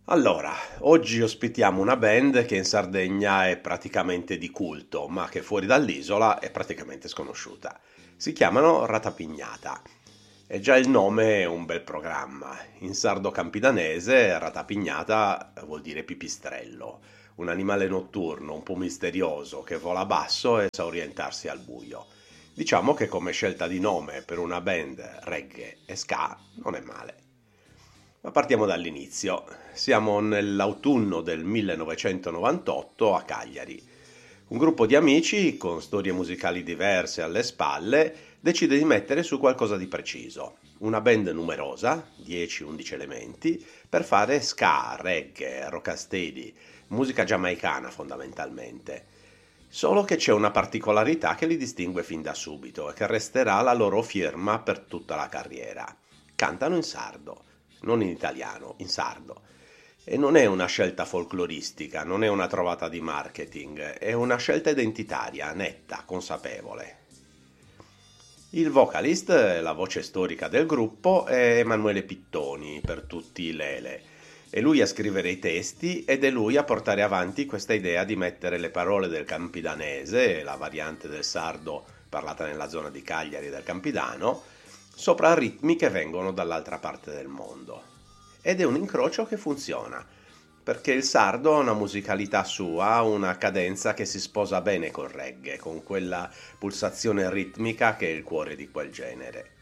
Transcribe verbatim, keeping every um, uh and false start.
Allora, oggi ospitiamo una band che in Sardegna è praticamente di culto, ma che fuori dall'isola è praticamente sconosciuta. Si chiamano Ratapignata. E già il nome è un bel programma. In sardo campidanese, Ratapignata vuol dire pipistrello, un animale notturno un po' misterioso che vola basso e sa orientarsi al buio. Diciamo che come scelta di nome per una band reggae e ska non è male. Ma partiamo dall'inizio. Siamo nell'autunno del millenovecentonovantotto a Cagliari. Un gruppo di amici, con storie musicali diverse alle spalle, decide di mettere su qualcosa di preciso. Una band numerosa, dieci undici elementi, per fare ska, reggae, rocksteady, musica giamaicana fondamentalmente. Solo che c'è una particolarità che li distingue fin da subito e che resterà la loro firma per tutta la carriera. Cantano in sardo, non in italiano, in sardo. E non è una scelta folcloristica, non è una trovata di marketing, è una scelta identitaria, netta, consapevole. Il vocalist, la voce storica del gruppo, è Emanuele Pittoni, per tutti i Lele. È lui a scrivere i testi ed è lui a portare avanti questa idea di mettere le parole del campidanese, la variante del sardo parlata nella zona di Cagliari e del Campidano, sopra ritmi che vengono dall'altra parte del mondo. Ed è un incrocio che funziona, perché il sardo ha una musicalità sua, una cadenza che si sposa bene col reggae, con quella pulsazione ritmica che è il cuore di quel genere.